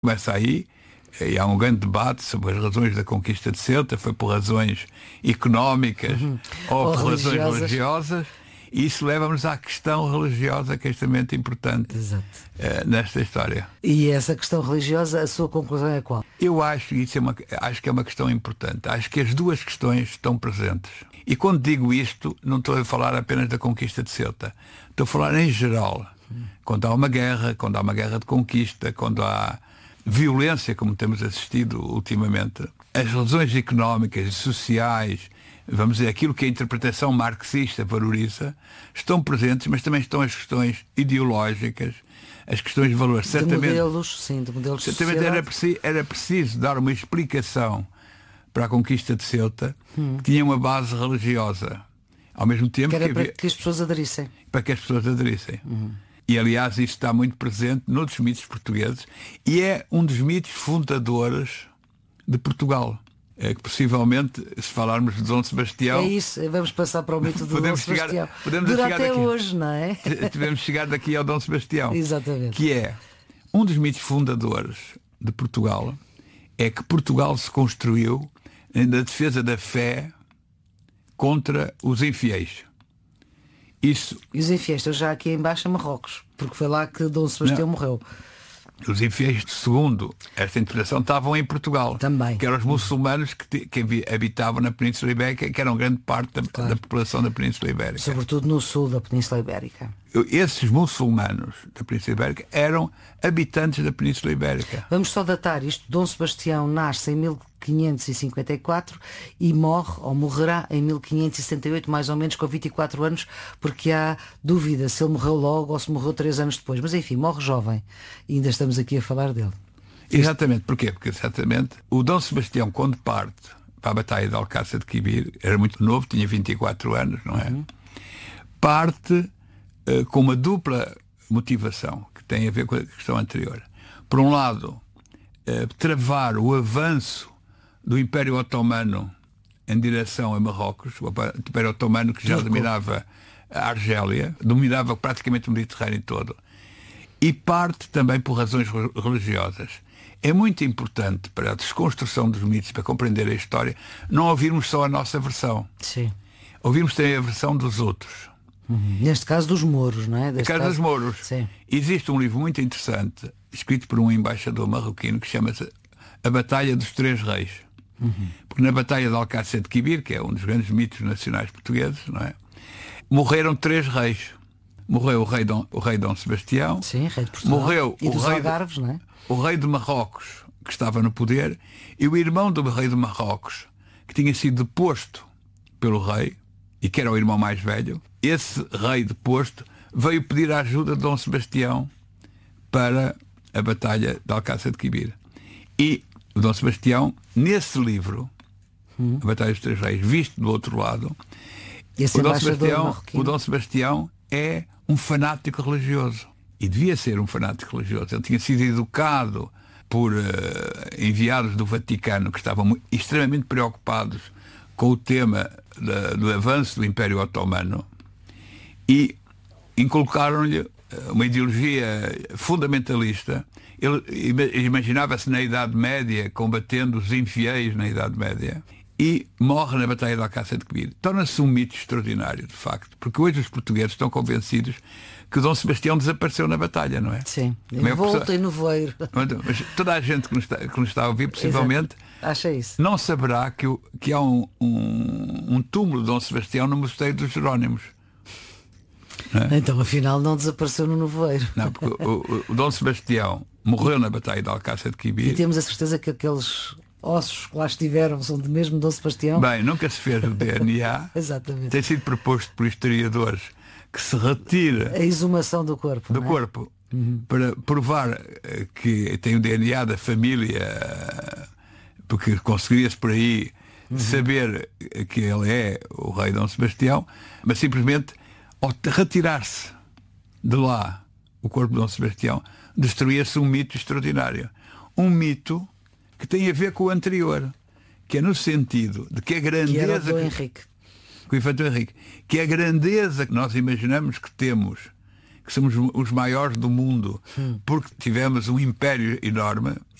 Começa aí, e há um grande debate sobre as razões da conquista de Ceuta, foi por razões económicas ou por razões religiosas, e isso leva-nos à questão religiosa, que é extremamente importante nesta história. E essa questão religiosa, a sua conclusão é qual? Eu acho que é uma questão importante. Acho que as duas questões estão presentes. E quando digo isto, não estou a falar apenas da conquista de Ceuta. Estou a falar em geral. Quando há uma guerra de conquista, quando há violência, como temos assistido ultimamente, as razões económicas e sociais, vamos dizer, aquilo que a interpretação marxista valoriza, estão presentes, mas também estão as questões ideológicas, as questões de valor. De modelos, de modelos de certamente era preciso dar uma explicação para a conquista de Ceuta, que tinha uma base religiosa. Ao mesmo tempo que era para que as pessoas aderissem. Para que as pessoas aderissem. E, aliás, isso está muito presente noutros mitos portugueses e é um dos mitos fundadores de Portugal. É que, possivelmente, se falarmos de Dom Sebastião... É isso, vamos passar para o mito do Dom Sebastião. Dura até daqui, hoje, não é? Devemos chegar daqui ao Dom Sebastião. Exatamente. Que é um dos mitos fundadores de Portugal, é que Portugal se construiu na defesa da fé contra os infiéis. Isso... E os infiéis estão já aqui em baixo a Marrocos, porque foi lá que Dom Sebastião morreu. Os infiéis, segundo esta interpretação, estavam em Portugal. Também. Que eram os muçulmanos que habitavam na Península Ibérica, que eram grande parte da população da Península Ibérica. Sobretudo no sul da Península Ibérica. Esses muçulmanos da Península Ibérica eram habitantes da Península Ibérica. Vamos só datar isto. Dom Sebastião nasce em 1554 e morre, ou morrerá, em 1568, mais ou menos com 24 anos, porque há dúvida se ele morreu logo ou se morreu 3 anos depois. Mas enfim, morre jovem. E ainda estamos aqui a falar dele. Exatamente. Porquê? Porque exatamente o Dom Sebastião, quando parte para a Batalha de Alcácer de Quibir, era muito novo, tinha 24 anos, não é? Parte com uma dupla motivação que tem a ver com a questão anterior. Por um lado, travar o avanço do Império Otomano em direção a Marrocos, o Império Otomano que já dominava a Argélia, dominava praticamente o Mediterrâneo todo, e parte também por razões religiosas. É muito importante para a desconstrução dos mitos, para compreender a história, não ouvirmos só a nossa versão. Sim. Ouvirmos também a versão dos outros. Neste caso dos mouros, não é? No caso dos mouros. Sim. Existe um livro muito interessante, escrito por um embaixador marroquino, que chama-se A Batalha dos Três Reis. Porque na Batalha de Alcácer de Quibir, que é um dos grandes mitos nacionais portugueses, não é? Morreram 3 reis. Morreu o rei Dom Sebastião. Sim, rei de Portugal. Morreu e dos Algarves, não é? O rei de Marrocos, que estava no poder, e o irmão do rei de Marrocos, que tinha sido deposto pelo rei, e que era o irmão mais velho. Esse rei deposto veio pedir a ajuda de Dom Sebastião para a Batalha de Alcácer de Quibir. E o Dom Sebastião, nesse livro, A Batalha dos Três Reis, visto do outro lado, o Dom Sebastião é um fanático religioso. E devia ser um fanático religioso. Ele tinha sido educado por enviados do Vaticano que estavam extremamente preocupados com o tema do avanço do Império Otomano e inculcaram-lhe uma ideologia fundamentalista. Ele imaginava-se na Idade Média combatendo os infiéis na Idade Média e morre na Batalha de Alcácer de Quibir. Torna-se um mito extraordinário, de facto, porque hoje os portugueses estão convencidos que o Dom Sebastião desapareceu na batalha, não é? Sim, volta em nevoeiro. Mas toda a gente que nos está a ouvir, possivelmente, acha isso. Não saberá que há um túmulo de Dom Sebastião no Mosteiro dos Jerónimos. É? Então, afinal, não desapareceu no nevoeiro. Não, porque o Dom Sebastião morreu na Batalha de Alcácer de Quibir. E temos a certeza que aqueles ossos que lá estiveram são de mesmo Dom Sebastião? Bem, nunca se fez o DNA. Exatamente. Tem sido proposto por historiadores que se retire a exumação do corpo. corpo para provar que tem o DNA da família, porque conseguiria-se por aí saber que ele é o rei Dom Sebastião, mas simplesmente ao retirar-se de lá o corpo de Dom Sebastião, destruía-se um mito extraordinário. Um mito que tem a ver com o anterior, que é no sentido de que a grandeza... Que era do Henrique. Com o Infante Henrique. Que a grandeza que nós imaginamos que temos, que que somos os maiores do mundo, porque tivemos um império enorme.